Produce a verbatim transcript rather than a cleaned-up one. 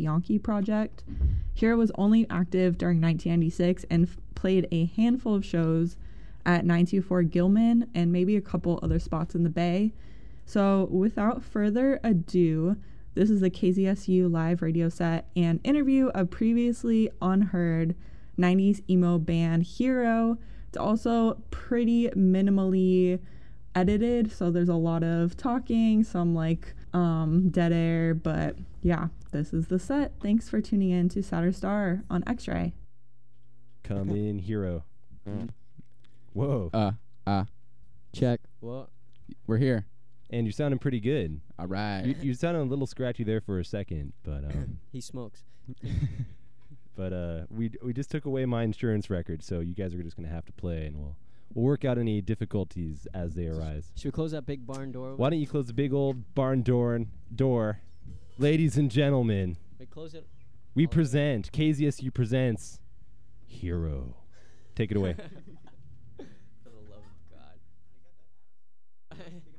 Bianchi project. Hero was only active during nineteen ninety-six and f- played a handful of shows at nine two four Gilman and maybe a couple other spots in the Bay. So without further ado, this is a K Z S U live radio set and interview of previously unheard nineties emo band Hero. It's also pretty minimally edited, so there's a lot of talking, some like um, dead air, but yeah, this is the set. Thanks for tuning in to Saturn Star on X-Ray. Come in, Hero. Whoa. Uh, uh, check. What? We're here. And you're sounding pretty good. All right. You, you sounded a little scratchy there for a second, but um, He smokes. but uh, we we just took away my insurance record, so you guys are just gonna have to play, and we'll we'll work out any difficulties as they arise. Should we close that big barn door? Why don't you close the big old barn door, door, ladies and gentlemen? Wait, close it. We All present K Z S U presents Hero. Take it away. For the love of God.